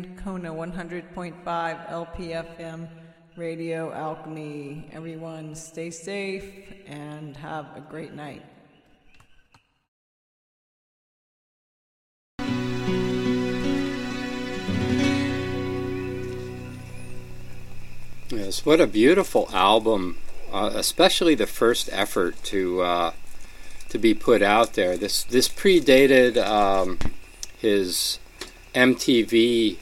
Kona 100.5 LPFM Radio Alchemy. Everyone stay safe and have a great night. Yes, what a beautiful album, especially the first effort to be put out there. This predated his MTV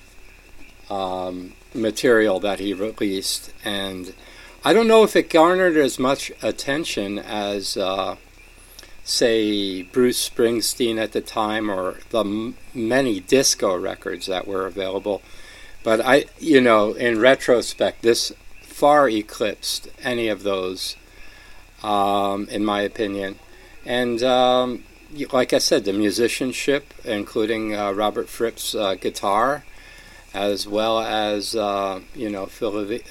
material that he released, and I don't know if it garnered as much attention as say Bruce Springsteen at the time, or the many disco records that were available. But in retrospect, this far eclipsed any of those, in my opinion. And like I said, the musicianship, including Robert Fripp's guitar, as well as Phil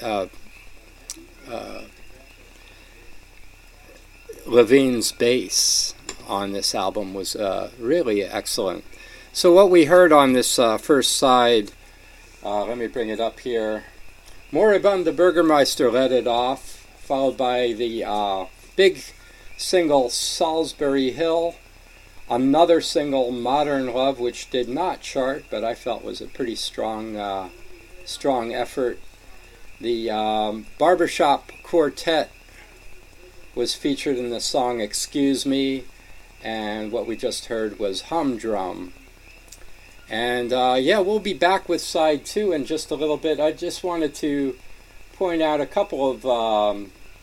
Levine's bass on this album was really excellent. So what we heard on this first side, let me bring it up here. Moribund the Burgermeister led it off, followed by the big single Salisbury Hill, another single Modern Love, which did not chart, but I felt was a pretty strong effort. The Barbershop Quartet was featured in the song Excuse Me, and what we just heard was Humdrum. And we'll be back with side 2 in just a little bit. I just wanted to point out a couple of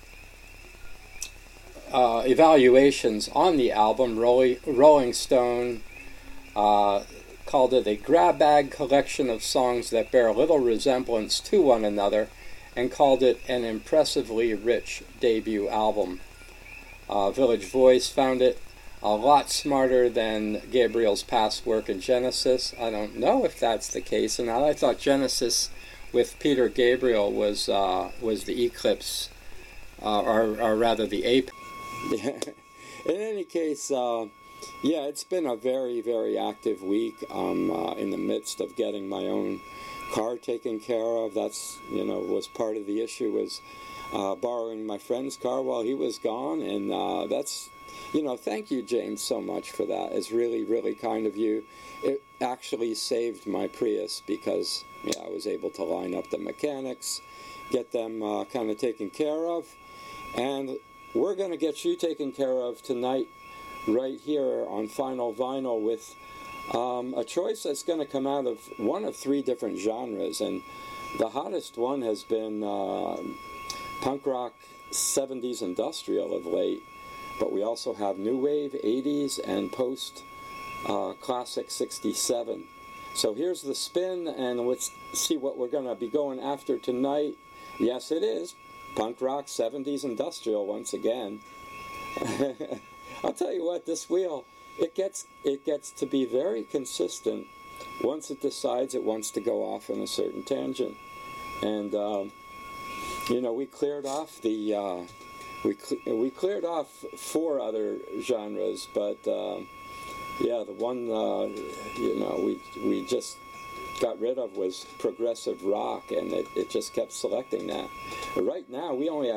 evaluations on the album. Rolling Stone called it a grab bag collection of songs that bear little resemblance to one another, and called it an impressively rich debut album. Village Voice found it a lot smarter than Gabriel's past work in Genesis. I don't know if that's the case, and I thought Genesis with Peter Gabriel was the eclipse, or rather the ape. In any case, it's been a very, very active week. I'm in the midst of getting my own car taken care of. That's, was part of the issue, was borrowing my friend's car while he was gone, and that's, thank you, James, so much for that. It's really, really kind of you. It actually saved my Prius because I was able to line up the mechanics, get them kind of taken care of, and we're going to get you taken care of tonight right here on Final Vinyl with a choice that's going to come out of one of 3 different genres, and the hottest one has been punk rock 70s industrial of late, but we also have new wave 80s and post classic 67. So here's the spin, and let's see what we're going to be going after tonight. Yes, it is punk rock 70s industrial once again. I'll tell you what, this wheel, it gets to be very consistent once it decides it wants to go off on a certain tangent. And we cleared off the we cleared off 4 other genres, but the one we just got rid of was progressive rock, and it just kept selecting that. But right now we only have